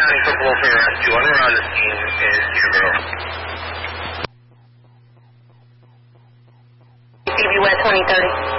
County for Wolfing Rescue. On around the scene in Cedarville. CB West 2030.